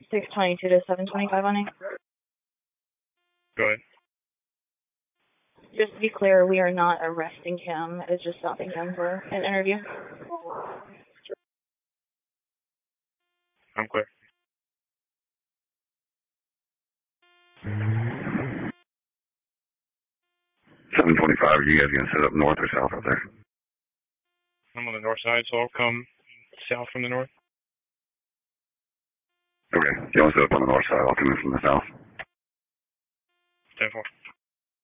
622 to 725 on it. Go ahead. Just to be clear, we are not arresting him. It's just stopping him for an interview. I'm clear. $725, you guys gonna set up north or south out there? I'm on the north side, so I'll come south from the north. Okay, you want to set up on the north side, I'll come in from the south. 10-4.